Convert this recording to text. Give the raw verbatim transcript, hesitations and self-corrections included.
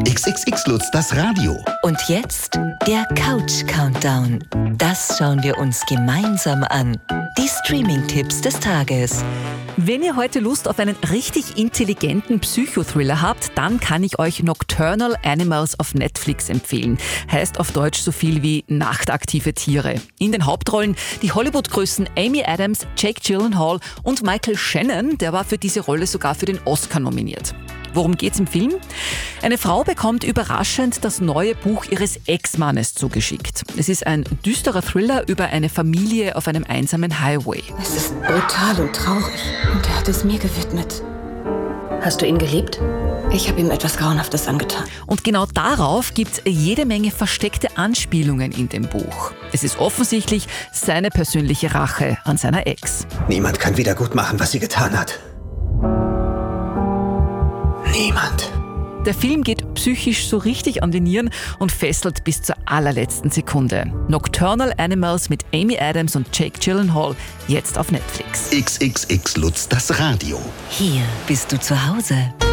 X X X Lutz, das Radio. Und jetzt der Couch-Countdown. Das schauen wir uns gemeinsam an. Die Streaming-Tipps des Tages. Wenn ihr heute Lust auf einen richtig intelligenten Psychothriller habt, dann kann ich euch Nocturnal Animals auf Netflix empfehlen. Heißt auf Deutsch so viel wie nachtaktive Tiere. In den Hauptrollen die Hollywood-Größen Amy Adams, Jake Gyllenhaal und Michael Shannon, der war für diese Rolle sogar für den Oscar nominiert. Worum geht's im Film? Eine Frau bekommt überraschend das neue Buch ihres Ex-Mannes zugeschickt. Es ist ein düsterer Thriller über eine Familie auf einem einsamen Highway. Es ist brutal und traurig. Und er hat es mir gewidmet. Hast du ihn geliebt? Ich habe ihm etwas Grauenhaftes angetan. Und genau darauf gibt's jede Menge versteckte Anspielungen in dem Buch. Es ist offensichtlich seine persönliche Rache an seiner Ex. Niemand kann wiedergutmachen, was sie getan hat. Niemand. Der Film geht psychisch so richtig an die Nieren und fesselt bis zur allerletzten Sekunde. Nocturnal Animals mit Amy Adams und Jake Gyllenhaal, jetzt auf Netflix. X X X Lutz, das Radio. Hier bist du zu Hause.